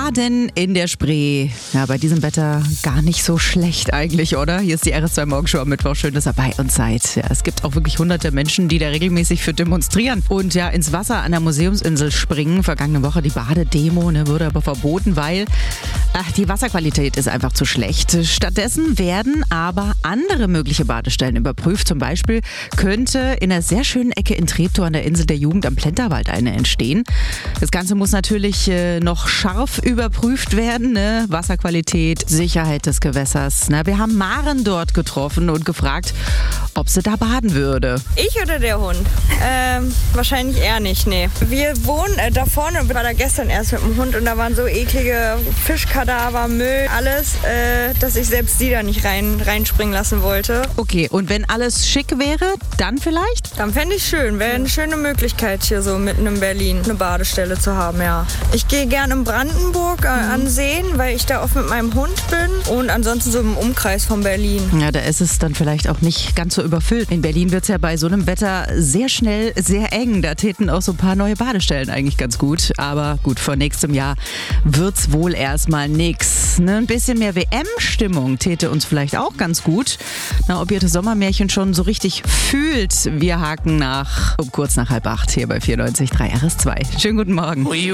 Baden in der Spree. Ja, bei diesem Wetter gar nicht so schlecht eigentlich, oder? Hier ist die RS2 Morgenshow am Mittwoch. Schön, dass ihr bei uns seid. Ja, es gibt auch wirklich hunderte Menschen, die da regelmäßig für demonstrieren und ja ins Wasser an der Museumsinsel springen. Vergangene Woche die Badedemo, wurde aber verboten, weil die Wasserqualität ist einfach zu schlecht. Stattdessen werden aber andere mögliche Badestellen überprüft. Zum Beispiel könnte in einer sehr schönen Ecke in Treptow an der Insel der Jugend am Plenterwald eine entstehen. Das Ganze muss natürlich noch scharf überprüft werden. Wasserqualität, Sicherheit des Gewässers. Wir haben Maren dort getroffen und gefragt, ob sie da baden würde. Ich oder der Hund? Wahrscheinlich eher nicht, nee. Wir wohnen da vorne und war da gestern erst mit dem Hund und da waren so eklige Fischkadaver, Müll, alles, dass ich selbst die da nicht reinspringen lassen wollte. Okay, und wenn alles schick wäre, dann vielleicht? Dann fände ich schön. Wäre eine schöne Möglichkeit hier so mitten in Berlin eine Badestelle zu haben, ja. Ich gehe gerne in Brandenburg an Seen, weil ich da oft mit meinem Hund bin und ansonsten so im Umkreis von Berlin. Ja, da ist es dann vielleicht auch nicht ganz so überfüllt. In Berlin wird es ja bei so einem Wetter sehr schnell sehr eng. Da täten auch so ein paar neue Badestellen eigentlich ganz gut. Aber gut, vor nächstem Jahr wird's wohl erstmal nix. Ein bisschen mehr WM-Stimmung täte uns vielleicht auch ganz gut. Ob ihr das Sommermärchen schon so richtig fühlt, wir haken nach um kurz nach 7:30 hier bei 94.3 RS2. Schönen guten Morgen.